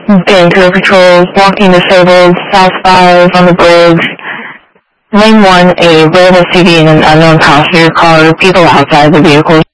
Vancouver patrols walking disabled, South 5 on the bridge. Lane 1, a red SUV and an unknown passenger car, people outside the vehicle.